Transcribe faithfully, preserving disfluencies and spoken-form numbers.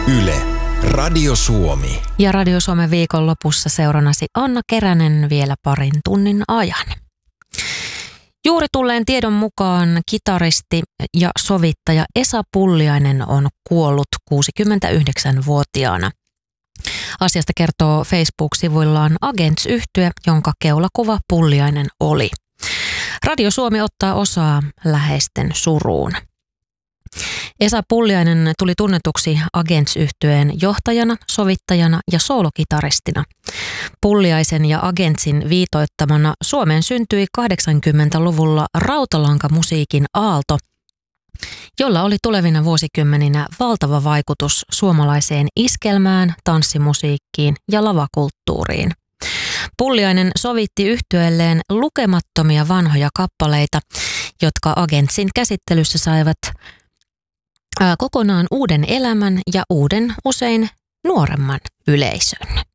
Yle, Radio Suomi. Ja Radio Suomen viikonlopussa seurannasi Anna Keränen vielä parin tunnin ajan. Juuri tulleen tiedon mukaan kitaristi ja sovittaja Esa Pulliainen on kuollut kuusikymmentäyhdeksänvuotiaana. Asiasta kertoo Facebook-sivuillaan Agents-yhtye, jonka keulakuva Pulliainen oli. Radio Suomi ottaa osaa läheisten suruun. Esa Pulliainen tuli tunnetuksi Agents-yhtyeen johtajana, sovittajana ja soolokitaristina. Pulliaisen ja Agentsin viitoittamana Suomeen syntyi kahdeksankymmentäluvulla rautalankamusiikin aalto, jolla oli tulevina vuosikymmeninä valtava vaikutus suomalaiseen iskelmään, tanssimusiikkiin ja lavakulttuuriin. Pulliainen sovitti yhtyeelleen lukemattomia vanhoja kappaleita, jotka Agentsin käsittelyssä saivat kokonaan uuden elämän ja uuden, usein nuoremman yleisön.